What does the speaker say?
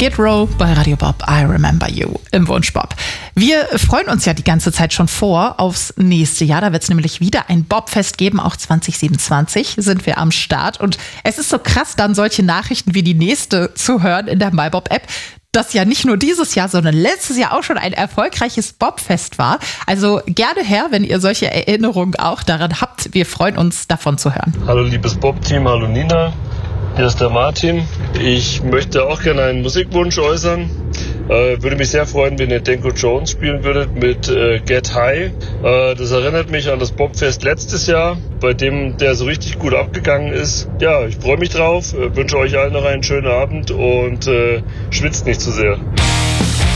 Skid Row bei Radio Bob, I Remember You im Wunsch Bob. Wir freuen uns ja die ganze Zeit schon aufs nächste Jahr. Da wird es nämlich wieder ein Bobfest geben. Auch 2027 sind wir am Start. Und es ist so krass, dann solche Nachrichten wie die nächste zu hören in der MyBob-App, das ja nicht nur dieses Jahr, sondern letztes Jahr auch schon ein erfolgreiches Bobfest war. Also gerne her, wenn ihr solche Erinnerungen auch daran habt. Wir freuen uns, davon zu hören. Hallo liebes Bob-Team, hallo Nina. Hier ist der Martin. Ich möchte auch gerne einen Musikwunsch äußern. Würde mich sehr freuen, wenn ihr Danko Jones spielen würdet mit Get High. Das erinnert mich an das Bobfest letztes Jahr, bei dem der so richtig gut abgegangen ist. Ja, ich freue mich drauf, wünsche euch allen noch einen schönen Abend und schwitzt nicht zu sehr.